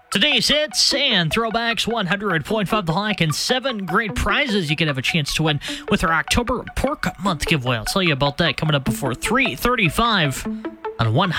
Today's hits and throwbacks, 100.5 The Hike, and 7 great prizes you can have a chance to win with our October Pork Month giveaway. I'll tell you about that coming up before 3:35 on 100.